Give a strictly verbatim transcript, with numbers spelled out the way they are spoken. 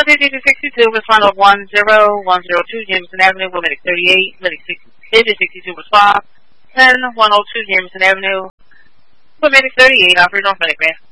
fifty to sixty-two, respond of one zero one zero two, Jameson Avenue, with medic thirty-eight, medic fifty sixty-two, respond ten one oh two, Jameson Avenue, with medic thirty-eight, operator on medic man.